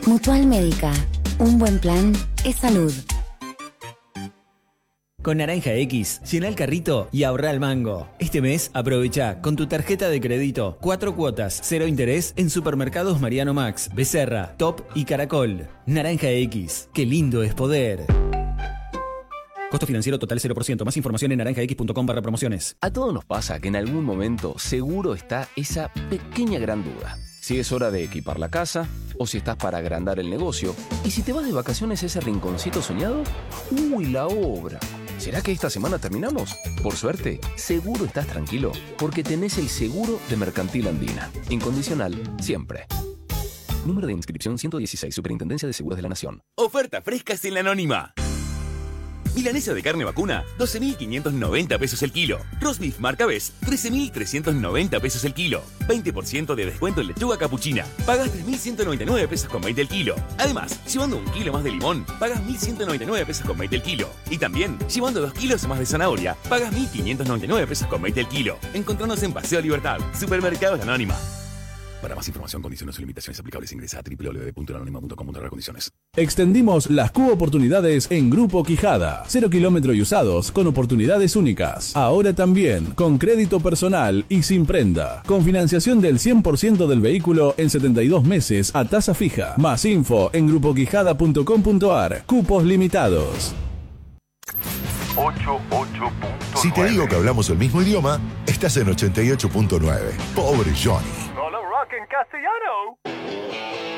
Mutual Médica. Un buen plan es salud. Con Naranja X, llena el carrito y ahorra el mango. Este mes, aprovecha con tu tarjeta de crédito 4 cuotas, 0 interés en supermercados Mariano Max, Becerra, Top y Caracol. Naranja X, qué lindo es poder. Costo financiero total 0%. Más información en naranjax.com/promociones. A todos nos pasa que en algún momento seguro está esa pequeña gran duda. Si es hora de equipar la casa o si estás para agrandar el negocio. Y si te vas de vacaciones a ese rinconcito soñado, ¡uy, la obra! ¿Será que esta semana terminamos? Por suerte, seguro estás tranquilo, porque tenés el seguro de Mercantil Andina. Incondicional, siempre. Número de inscripción 116, Superintendencia de Seguros de la Nación. Oferta frescas en la Anónima. Milanesa de carne vacuna, 12.590 pesos el kilo. Roast beef marca Best, 13.390 pesos el kilo. 20% de descuento en lechuga capuchina. Pagas 3.199 pesos con 20 el kilo. Además, llevando 1 kilo más de limón, pagas 1.199 pesos con 20 el kilo. Y también, llevando 2 kilos más de zanahoria, pagas 1.599 pesos con 20 el kilo. Encontrarnos en Paseo Libertad, Supermercados Anónima. Para más información, condiciones y limitaciones aplicables, ingresa a www.anonima.com/condiciones. Extendimos las Q-oportunidades en Grupo Quijada. 0 kilómetro y usados con oportunidades únicas. Ahora también con crédito personal y sin prenda. Con financiación del 100% del vehículo en 72 meses a tasa fija. Más info en grupoquijada.com.ar. Cupos limitados. 88.9. Si te digo que hablamos el mismo idioma, estás en 88.9. Pobre Johnny. Solo rock en castellano.